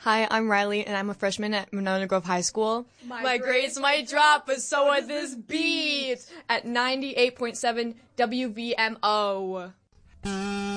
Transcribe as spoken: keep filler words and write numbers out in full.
Hi, I'm Riley, and I'm a freshman at Monona Grove High School. My, My grades might drop, but so would this beat at ninety-eight point seven W V M O.